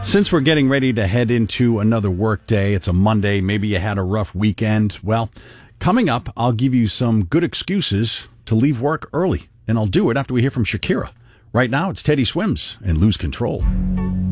Since we're getting ready to head into another work day, it's a Monday, maybe you had a rough weekend. Well, coming up, I'll give you some good excuses to leave work early, and I'll do it after we hear from Shakira. Right now, it's Teddy Swims and Lose Control.